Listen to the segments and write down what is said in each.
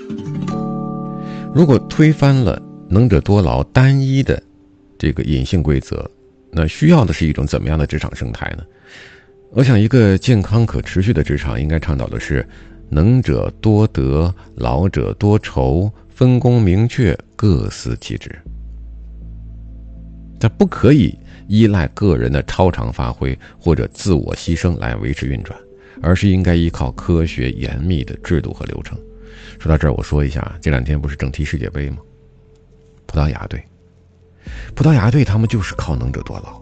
如果推翻了能者多劳单一的这个隐性规则，那需要的是一种怎么样的职场生态呢？我想一个健康可持续的职场应该倡导的是能者多得，劳者多酬，分工明确，各司其职。它不可以依赖个人的超常发挥或者自我牺牲来维持运转，而是应该依靠科学严密的制度和流程。说到这儿，我说一下，这两天不是正踢世界杯吗？葡萄牙队他们就是靠能者多劳，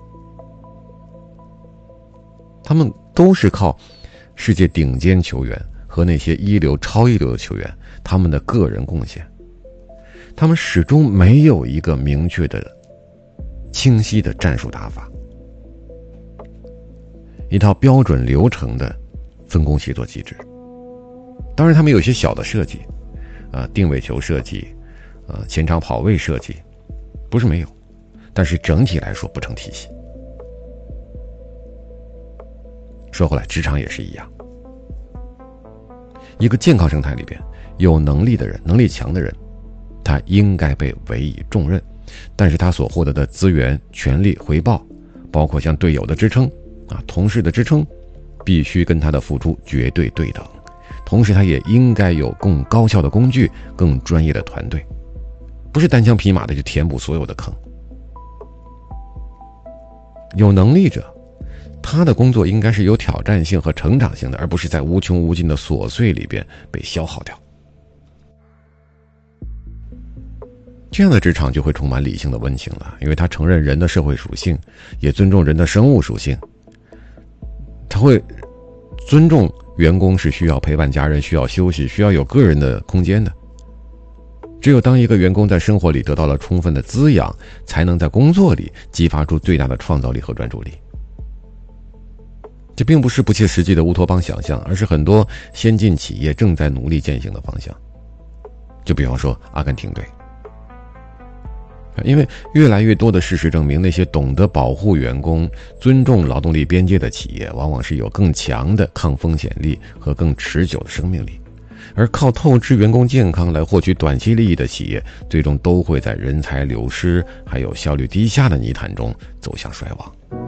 他们都是靠世界顶尖球员和那些一流超一流的球员他们的个人贡献，他们始终没有一个明确的清晰的战术打法，一套标准流程的分工协作机制。当然他们有些小的设计，定位球设计，前场跑位设计，不是没有，但是整体来说不成体系。说回来，职场也是一样，一个健康生态里边，有能力的人，能力强的人，他应该被委以重任，但是他所获得的资源、权利、回报，包括像队友的支撑，同事的支撑，必须跟他的付出绝对对等。同时他也应该有更高效的工具，更专业的团队，不是单枪匹马的去填补所有的坑。有能力者，他的工作应该是有挑战性和成长性的，而不是在无穷无尽的琐碎里边被消耗掉。这样的职场就会充满理性的温情了，因为他承认人的社会属性，也尊重人的生物属性。他会尊重员工是需要陪伴家人，需要休息，需要有个人的空间的。只有当一个员工在生活里得到了充分的滋养，才能在工作里激发出最大的创造力和专注力。这并不是不切实际的乌托邦想象，而是很多先进企业正在努力践行的方向。就比方说阿根廷队，因为越来越多的事实证明，那些懂得保护员工、尊重劳动力边界的企业，往往是有更强的抗风险力和更持久的生命力。而靠透支员工健康来获取短期利益的企业，最终都会在人才流失还有效率低下的泥潭中走向衰亡。